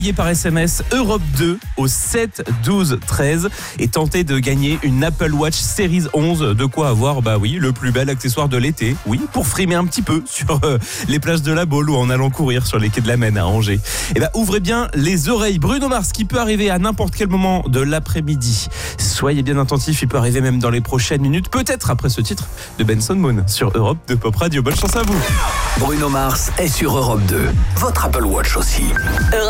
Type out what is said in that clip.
Par SMS Europe 2 au 7 12 13 et tentez de gagner une Apple Watch Series 11. De quoi avoir, le plus bel accessoire de l'été. Oui, pour frimer un petit peu sur les plages de la Baule ou en allant courir sur les quais de la Maine à Angers. Ouvrez bien les oreilles. Bruno Mars qui peut arriver à n'importe quel moment de l'après-midi. Soyez bien attentifs, il peut arriver même dans les prochaines minutes, peut-être après ce titre de Benson Moon sur Europe 2 Pop Radio. Bonne chance à vous. Bruno Mars est sur Europe 2. Votre Apple Watch aussi.